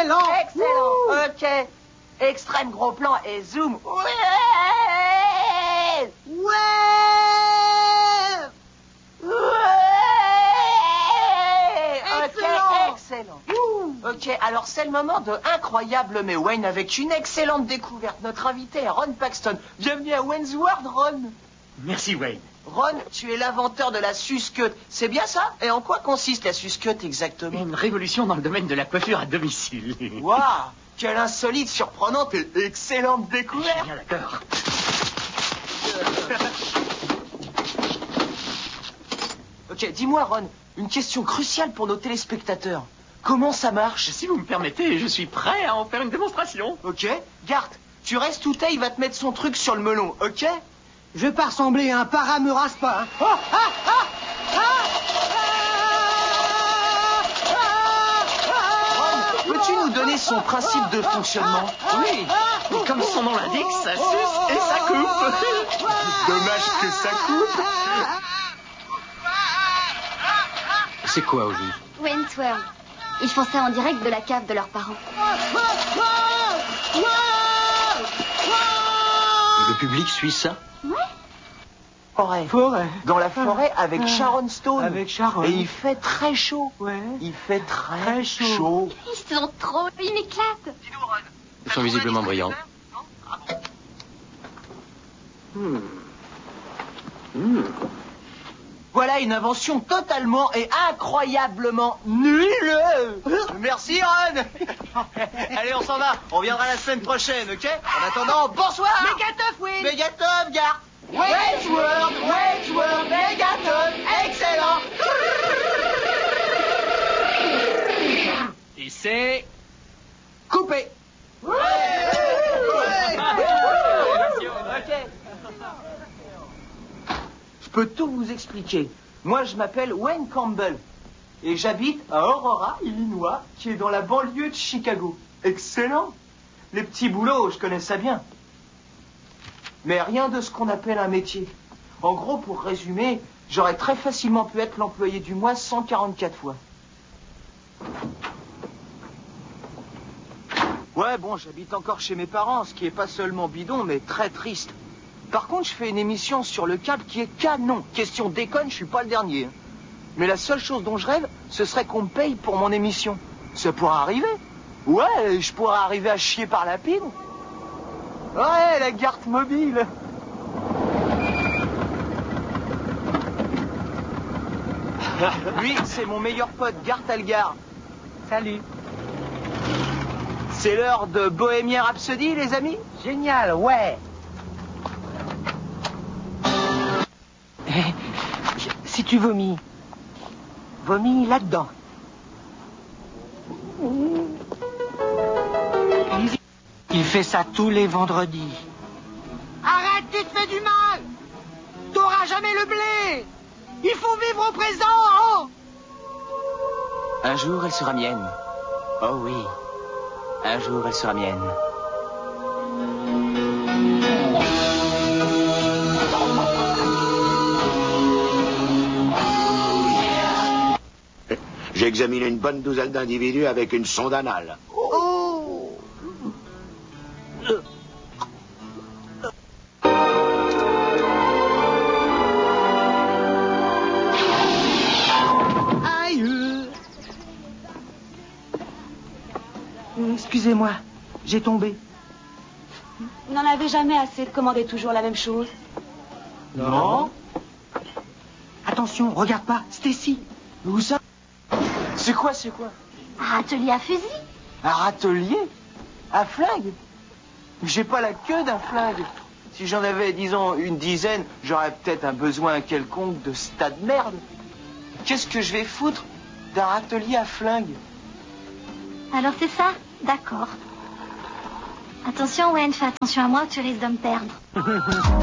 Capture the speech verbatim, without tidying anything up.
Excellent. Excellent. Wouh. Ok. Extrême gros plan et zoom. Ouais. Ouais. Ouais. Excellent. Ok, excellent. Wouh. Ok, alors c'est le moment de Incroyable mais Wayne avec une excellente découverte. Notre invité est Ron Paxton. Bienvenue à Wayne's World, Ron. Merci, Wayne. Ron, tu es l'inventeur de la suce-cut. C'est bien ça? Et en quoi consiste la suce-cut exactement? Une révolution dans le domaine de la coiffure à domicile. Waouh! Quelle insolite, surprenante et excellente découverte! Bien d'accord. Ok, dis-moi, Ron, une question cruciale pour nos téléspectateurs. Comment ça marche? Si vous me permettez, je suis prêt à en faire une démonstration. Ok, Gart, tu restes où t'es, il va te mettre son truc sur le melon, ok? Je vais pas ressembler à un para me rase pas. Hein. Oh, ah, ah, ah, Ron, peux-tu nous donner son principe de fonctionnement? Oui, et comme son nom l'indique, ça suce et ça coupe. Dommage que ça coupe. C'est quoi au juste? Wayne's World. Ils font ça en direct de la cave de leurs parents. Le public suit ça? Ouais. Forêt. Forêt. Dans la forêt avec Ah. Sharon Stone. Avec Sharon. Et il fait très chaud. Ouais. Il fait très, Très chaud. chaud. Ils sont trop... Ils m'éclatent. Ils sont visiblement brillants. Hmm. Hmm. Voilà une invention totalement et incroyablement nulle. Merci, Ron. Allez, on s'en va. On reviendra la semaine prochaine, ok? En attendant, bonsoir. Mégateuf, oui. Mégaton, Gart. Wayne's World, Wayne's World, Mégaton, excellent. Et c'est... Coupé. Ouais. Ok. Je peux tout vous expliquer. Moi, je m'appelle Wayne Campbell. Et j'habite à Aurora, Illinois, qui est dans la banlieue de Chicago. Excellent. Les petits boulots, je connais ça bien. Mais rien de ce qu'on appelle un métier. En gros, pour résumer, j'aurais très facilement pu être l'employé du mois cent quarante-quatre fois. Ouais, bon, j'habite encore chez mes parents, ce qui est pas seulement bidon, mais très triste. Par contre, je fais une émission sur le câble qui est canon. Question déconne, je suis pas le dernier. Mais la seule chose dont je rêve, ce serait qu'on me paye pour mon émission. Ça pourrait arriver. Ouais, je pourrais arriver à chier par la pile. Ouais, la carte mobile. Lui, c'est mon meilleur pote, Gart Algar. Salut. C'est l'heure de Bohemian Rhapsody, les amis? Génial, ouais. Si tu vomis, vomis là-dedans. Il fait ça tous les vendredis. Arrête, tu te fais du mal. T'auras jamais le blé. Il faut vivre au présent. Oh. Un jour, elle sera mienne. Oh oui. Un jour, elle sera mienne. J'ai examiné une bonne douzaine d'individus avec une sonde anale. Oh. Aïe. Excusez-moi, j'ai tombé. Vous n'en avez jamais assez de commander toujours la même chose? Non? Attention, regarde pas, Stacy. Où ça? C'est quoi, c'est quoi? Un atelier à fusil. Un râtelier? Un flingue? J'ai pas la queue d'un flingue. Si j'en avais, disons, une dizaine, j'aurais peut-être un besoin quelconque de ce tas de merde. Qu'est-ce que je vais foutre d'un râtelier à flingue? Alors c'est ça? D'accord. Attention, Wayne, fais attention à moi ou tu risques de me perdre.